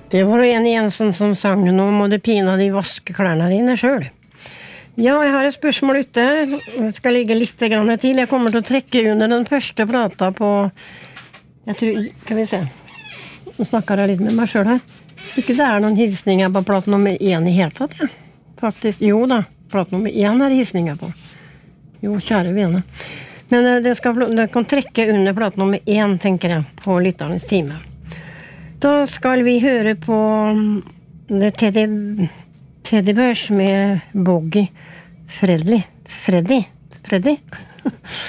Det var en Jensen som sang nå må du pina de vaske klærne dine selv. Ja, jeg har et spørsmål ute. Jeg skal ligge litt grann til. Jeg kommer til å trekke under den første plata på... Jeg tror... Kan vi se. Nå snakker jeg litt med meg selv her. Ikke det noen hilsninger på plat nummer 1 i helt tatt, ja. Faktisk, jo da. Plat nummer 1 hilsninger på. Jo, kjære vene. Men det kan trekke under plat nummer 1, tenker jeg, på lytternes time. Da skal vi høre på Teddy Bears med Boggy Freddy.